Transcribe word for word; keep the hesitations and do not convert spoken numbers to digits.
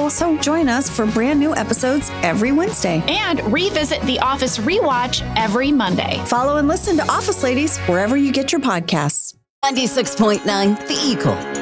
schedule, so join us for brand new episodes every Wednesday. And revisit The Office Rewatch every Monday. Follow and listen to Office Ladies wherever you get your podcasts. ninety-six point nine The Eagle.